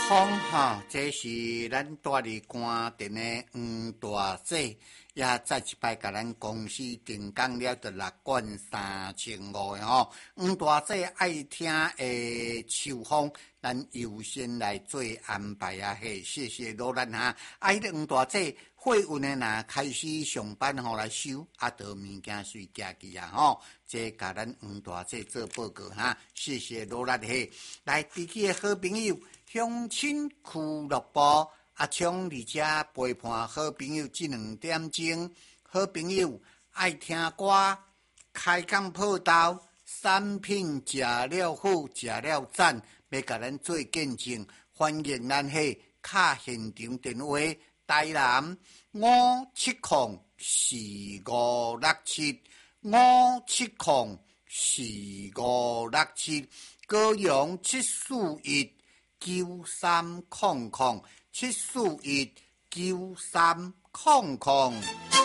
风哈，这是咱住伫官田的黄大姐，也再一摆甲咱公司定岗了，就6管3500的吼。黄大姐爱听的秋风，咱优先来做安排啊！嘿，谢谢罗兰哈。爱的黄大姐，货运的若开始上班吼来收，倒物件随寄去啊吼。这甲咱黄大姐做报告哈，谢谢罗兰嘿。来，地区的好朋友。乡亲俱乐部阿昌伫遮陪伴好朋友这2点钟，好朋友爱听歌，开讲报道，产品食了好，食了赞，要甲咱做见证，欢迎咱迄卡现场电话，台南5704567，5704567，高雄7419300，7419300。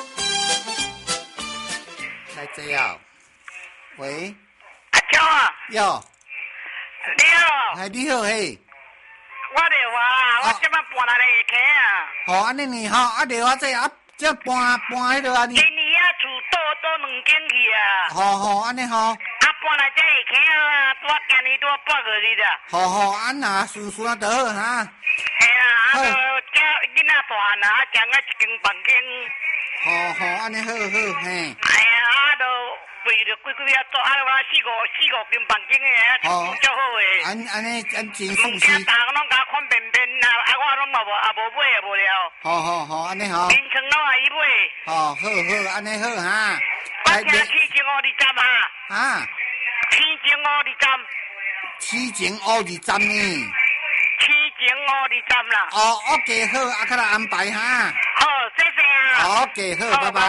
来这样，喂， 阿强啊， 哟， 你好， 哎，你好嘿， 我电话啊，我即摆搬来下溪啊。 好，安尼呢吼，啊，电话这啊，这搬迄落啊，你， 今年啊，厝倒2间去啊。 好，安尼吼， 啊，搬来这下溪啊，拄今年拄搬过去的。 好，安那顺顺就好哈。 嘿啊，啊，都囝囡仔大汉啊，将啊1间房间。 好，安尼好，嘿。 哎呀，啊，都为着几啊做啊，我4、5间房间的，足好诶。 安尼真舒适。 拢囝大拢甲款便便啊，啊，我拢也无买也无了。 好，安尼好。 名称拢也伊买。 好，安尼好哈。 我听起前50站啊。 啊。 起前50站。 起前50站呢。 起前50站啦。 OK 好，啊，较来安排哈。 好，谢谢啊。 OK 好，拜拜。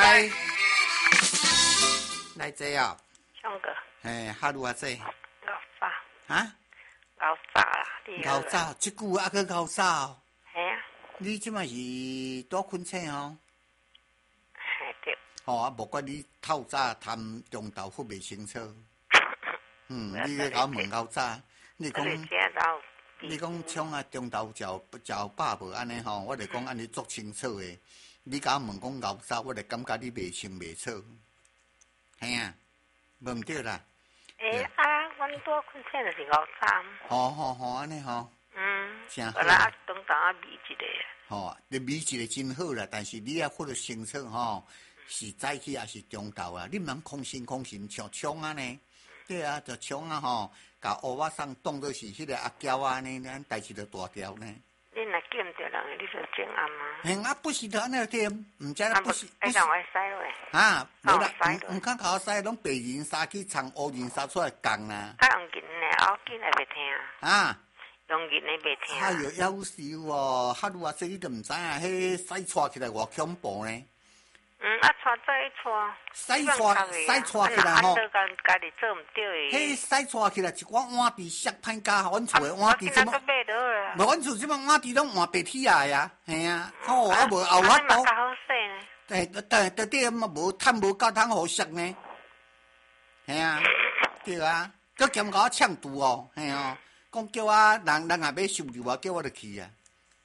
来这啊。 上个。 哈鲁啊这。 搞啥？ 啊？ 搞啥啦？ 搞啥？这句啊去搞啥？ 系啊。 你即马是多困车哦？ 对。 啊，无管你透早贪中昼腹袂清楚。你咧甲我问搞早？你讲冲啊中昼食饱无安尼吼？我就讲安尼足清楚诶。你甲我问讲搞早，我就感觉你袂清袂楚。系啊，无毋对啦。 阮多困车就是搞早。 好，安尼吼。真好。 啊，中昼啊味一个。 你味一个真好啦，但是你也分得清楚吼，是早起还是中昼啊？你毋通空心像冲啊呢？对啊，就冲啊吼，甲乌瓦桑当作是迄个阿胶啊呢，咱代志就大条呢。 你若见着人，你就整暗啊。 啊，不是的，安尼点，毋知不是。 让我使喂。 啊，无啦，毋敢甲我使，拢白人衫去藏乌人衫出来讲啦。 用银的，后紧也袂听。 啊。 用银的袂听。 哎哟，夭寿哦！哈鲁啊，这你都毋知影，迄洗搓起来偌恐怖呢。 搓再搓。 洗搓起来吼。 家己做毋对诶。 迄洗搓起来一寡碗池摔歹加，阮厝诶碗池怎么？无，阮厝即摆碗池拢换白铁啊呀，嘿啊，好啊无后法度。对，无趁无够通好摔呢。嘿啊，对啊，佮兼甲我呛住哦，嘿哦，讲叫我人也要收留我，叫我就去啊。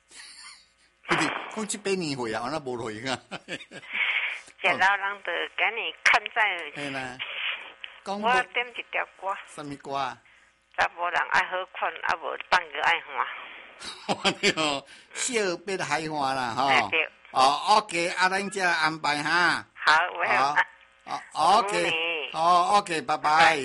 讲即8年岁啊，我那无落去啊。 食老人就今年看在。 嘿啦。 我点一条歌。 什么歌啊？ 查某人爱好看，啊无放个爱换。 你哦，小别海花啦，吼。 对。 OK， 啊，咱这安排哈。 好 ，OK，拜拜。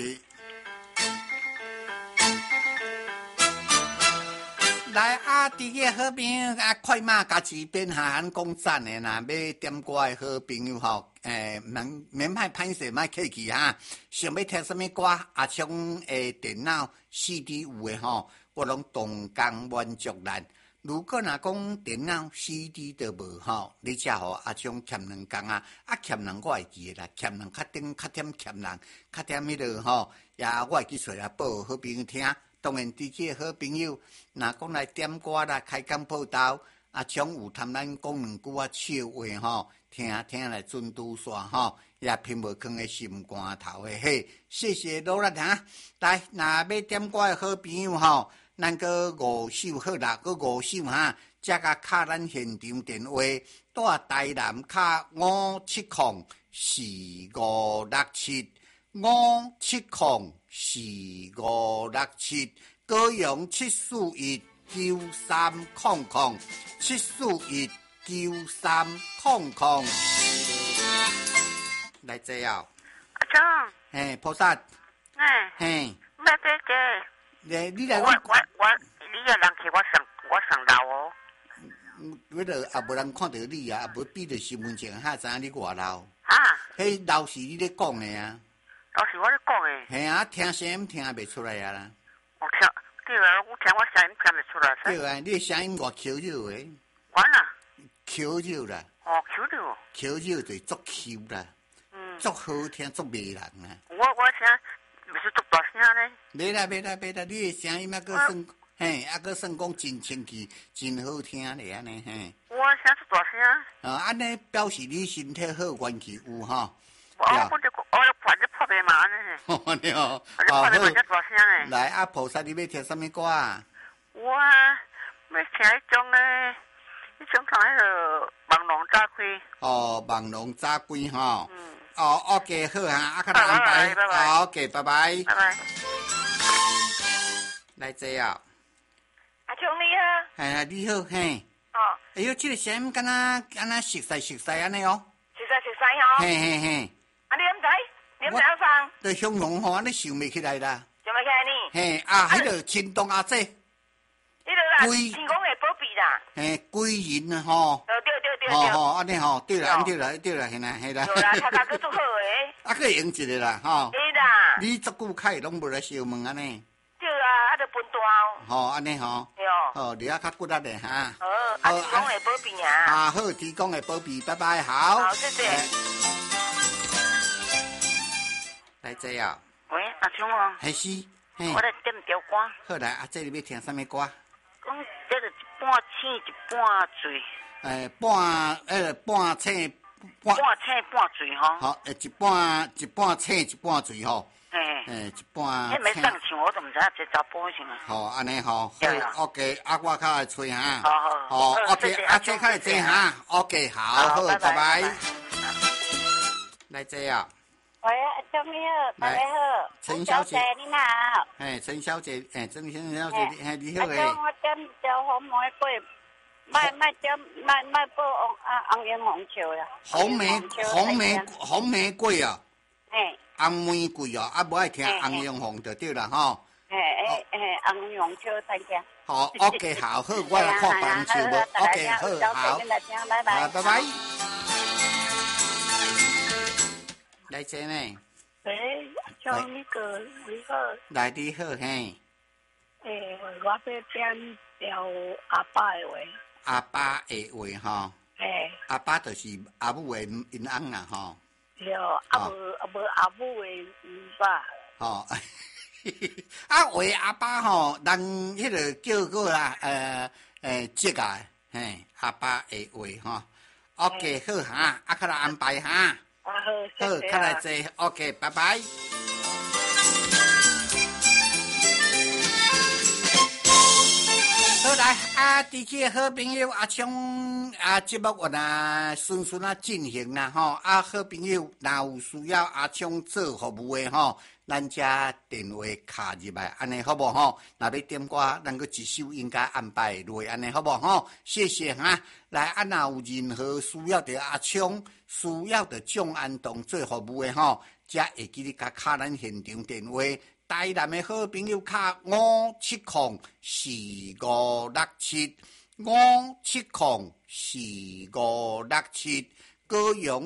来啊！伫个好朋友啊，快马加持变下咱讲赞的啦，要点歌的好朋友吼，免歹歹势，莫客气哈。想要听什么歌？阿昌的电脑 CD 有的吼，我拢同工满足咱。如果若讲电脑 CD 都无吼，你才互阿昌欠2工啊！欠人我会记啦，欠人较点欠人，较点迄落吼，也我会去找来报好朋友听。当然，地区好朋友，若讲来点歌啦、开讲报道，阿昌有谈咱讲2句啊笑话吼，听来准拄煞吼，也偏无囥喺心肝头诶嘿。谢谢罗兰哈，来，若要点歌诶好朋友吼， 咱个五首好啦，个五首哈，则甲敲咱现场电话，带台南卡5704567，5704567，高雄7419300，7419300。来坐啊！ 阿忠， 嘿，菩萨，嘿， 咩姐姐？ 你来我，你个人客我上楼哦。 我著也无人看到你啊，也无比着身份证，哈，知影你外楼。 哈？ 迄楼是你咧讲的啊？ 都是我咧讲的。 嘿啊，听声音听袂出来啊啦。 我听，对啊，我听我声音听袂出来。 对啊，你的声音偌 Q 柔的。 我啦。 Q 柔啦。 哦 ，Q 柔哦。 Q 柔就是足 Q 啦。足好听，足迷人啊！ 我声袂是足大声咧。 袂啦，你的声音还佫算，嘿，还佫算讲真清气，真好听咧安尼嘿。 我声足大声。 安尼表示你身体好，元气有吼。 我就反正破病嘛安尼。 你哦， 好。 来啊，菩萨，你要听什么歌啊？ 我要听迄种咧，迄种像迄个网龙早开。 哦，网龙早开吼。哦 ，OK， 好啊，啊，较来安排。好 ，OK， 拜拜。 拜拜。 来坐啊！ 阿兄你好。 哎，你好，嘿。 哦。 哎呦，这个声音敢若熟悉安尼哦。 熟悉哦。 嘿。 啊，你毋知？你毋知阿芳？ 对，香农吼，安尼想袂起来啦。 想袂起来呢？ 嘿，啊，迄个青东阿姐。 迄个啦，天公的保庇啦。 嘿，贵人啊吼。 对。 吼，安尼吼，对啦，嘿啦，嘿啦。 对啦，头壳佫足好诶。 啊，佫用一个啦，吼。 对啦。 你足久开拢无来烧门安尼。 对啊，就分段。 吼，安尼吼。 对哦。 哦，你较骨力咧哈。 好，天公会保庇啊。 啊，好，天公会保庇，拜拜，好。 好，谢谢。 来坐啊。 喂，阿兄哦。 还是。 我来点条歌。 好来，啊，这里要听什么歌？ 讲这是一半醒一半醉。 半醒半醉吼。 好，一半醒一半醉吼。 嘿。 一半。 你没上唱，我都唔知影这查甫什么。 好，安尼吼。好 ，OK， 啊，我较来吹哈。 好 ，OK， 啊，这较来吹哈。OK， 好，拜拜。来坐啊。 喂，阿兄你好，大家好。 陈小姐， 你好。 陈小姐，陈小姐，你好诶。 阿兄，我点条红玫瑰。卖报红艳红球啦。 红玫瑰啊。 嘿。 红玫瑰啊，啊，无爱听红艳红就对啦吼。 红艳红球大家。 好 ，OK， 好，我来看棒球无 ，OK， 好， 拜拜。 拜拜。来坐呢。 喂，兄你好。 来你好嘿。 我要点条阿爸的话。 阿爸的话吼。阿爸就是阿母的因翁啦吼。 对，无阿母的因爸。 吼。啊，话阿爸吼，人迄个叫过啦，这个嘿，阿爸的话吼。OK， 好哈，啊，较来安排哈。 好， 较来坐 ，OK， 拜拜。好来啊！地区好朋友阿昌啊，节目原来顺进行啦吼。啊，好朋友若有需要阿昌做服务的吼，咱只电话卡入来，安尼好无吼？若要点歌，咱个一首应该安排落，安尼好无吼？谢谢哈。来啊，若有任何需要着阿昌、需要着蒋安东做服务的吼，则会记你甲卡咱现场电话。台南的好朋友卡5704567，5704567，高雄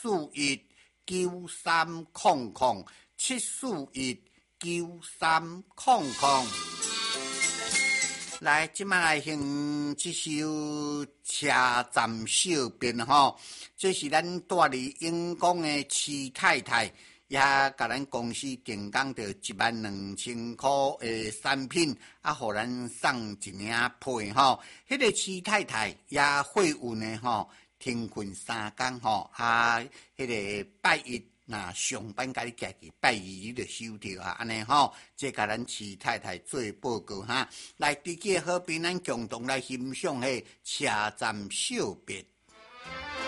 7419300，7419300。来，即摆来听这首《车站小便》吼，这是咱住伫永光的徐太太。也甲咱公司订购着12000块的产品，啊，互咱送一领被吼。迄个徐太太也会运的吼，停困3天吼，啊，迄个拜一那上班甲你家己拜二你就收着啊，安尼吼，这甲咱徐太太做报告哈。来，伫个好朋咱共同来欣赏迄车站小别